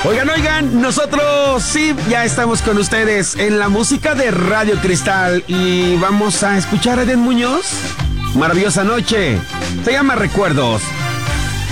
Oigan, nosotros sí, ya estamos con ustedes en la música de Radio Cristal y vamos a escuchar a Eden Muñoz. Maravillosa noche, se llama Recuerdos.